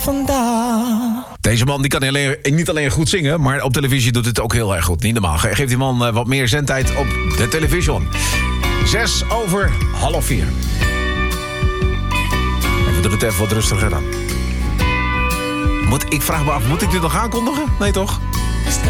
vandaag. Deze man die kan niet alleen goed zingen, maar op televisie doet het ook heel erg goed. Niet normaal. Geef die man wat meer zendtijd op de televisie. 3:06. Even doe het even wat rustiger dan. Ik vraag me af, moet ik dit nog aankondigen? Nee toch?